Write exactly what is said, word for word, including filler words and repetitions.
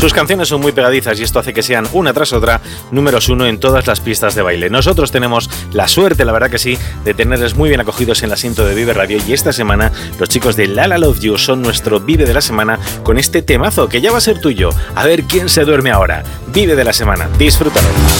Sus canciones son muy pegadizas y esto hace que sean una tras otra números uno en todas las pistas de baile. Nosotros tenemos la suerte, la verdad que sí, de tenerles muy bien acogidos en el asiento de Vive Radio, y esta semana los chicos de La La Love You son nuestro Vive de la semana con este temazo que ya va a ser tuyo. A ver quién se duerme ahora. Vive de la semana. Disfrútalo.